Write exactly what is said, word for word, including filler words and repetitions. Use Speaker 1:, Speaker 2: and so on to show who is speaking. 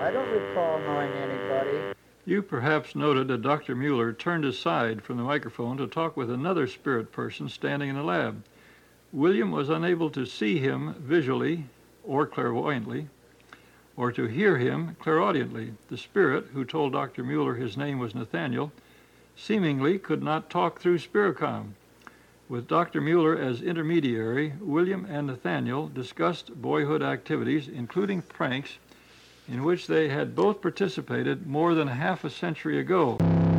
Speaker 1: I don't recall knowing anybody.
Speaker 2: You perhaps noted that Doctor Mueller turned aside from the microphone to talk with another spirit person standing in the lab. William was unable to see him visually or clairvoyantly, or to hear him clairaudiently. The spirit, who told Doctor Mueller his name was Nathaniel, seemingly could not talk through Spiricom. With Doctor Mueller as intermediary, William and Nathaniel discussed boyhood activities, including pranks, in which they had both participated more than half a century ago.